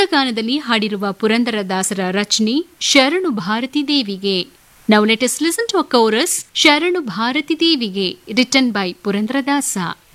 ಯಕ್ಷಗಾನದಲ್ಲಿ ಹಾಡಿರುವ ಪುರಂದರದಾಸರ ರಚನೆ ಶರಣು ಭಾರತಿ ದೇವಿಗೆ. Now let us listen to a chorus, ಶರಣು ಭಾರತಿ ದೇವಿಗೆ, written by ಪುರಂದರದಾಸ.